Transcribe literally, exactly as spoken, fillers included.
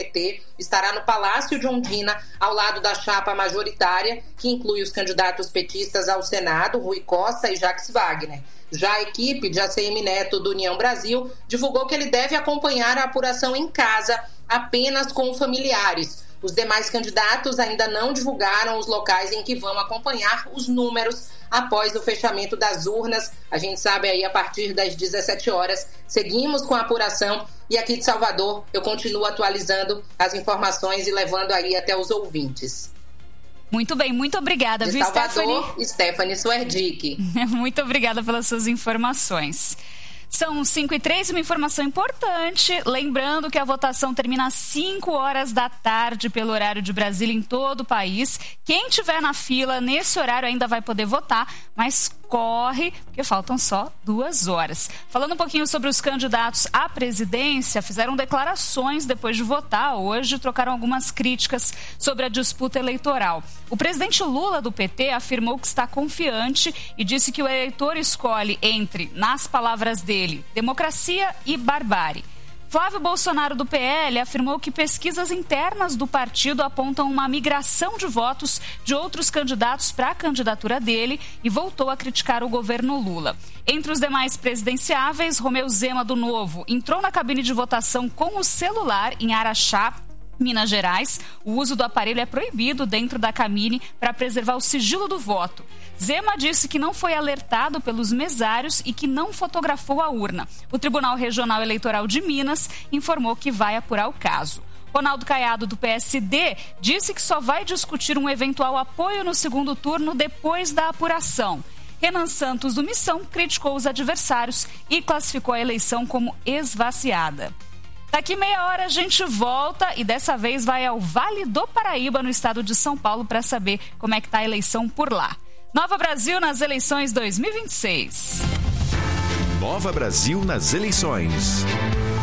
T, estará no Palácio de Ondina, ao lado da chapa majoritária, que inclui os candidatos petistas ao Senado, Rui Costa e Jacques Wagner. Já a equipe de A C M Neto do União Brasil divulgou que ele deve acompanhar a apuração em casa, apenas com familiares. Os demais candidatos ainda não divulgaram os locais em que vão acompanhar os números após o fechamento das urnas. A gente sabe aí a partir das dezessete horas. Seguimos com a apuração e aqui de Salvador eu continuo atualizando as informações e levando aí até os ouvintes. Muito bem, muito obrigada, de viu, Salvador, Stephanie? Stephanie Suerdick. Muito obrigada pelas suas informações. São cinco e três, uma informação importante, lembrando que a votação termina às cinco horas da tarde pelo horário de Brasília em todo o país. Quem estiver na fila nesse horário ainda vai poder votar, mas corre, porque faltam só duas horas. Falando um pouquinho sobre os candidatos à presidência, fizeram declarações depois de votar hoje, trocaram algumas críticas sobre a disputa eleitoral. O presidente Lula, do P T, afirmou que está confiante e disse que o eleitor escolhe entre, nas palavras dele, democracia e barbárie. Flávio Bolsonaro, do P L, afirmou que pesquisas internas do partido apontam uma migração de votos de outros candidatos para a candidatura dele e voltou a criticar o governo Lula. Entre os demais presidenciáveis, Romeu Zema, do Novo, entrou na cabine de votação com o celular em Araxá, Minas Gerais. O uso do aparelho é proibido dentro da cabine para preservar o sigilo do voto. Zema disse que não foi alertado pelos mesários e que não fotografou a urna. O Tribunal Regional Eleitoral de Minas informou que vai apurar o caso. Ronaldo Caiado, do P S D, disse que só vai discutir um eventual apoio no segundo turno depois da apuração. Renan Santos, do Missão, criticou os adversários e classificou a eleição como esvaziada. Daqui meia hora a gente volta e dessa vez vai ao Vale do Paraíba, no estado de São Paulo, para saber como é que está a eleição por lá. Nova Brasil nas eleições dois mil e vinte e seis. Nova Brasil nas eleições.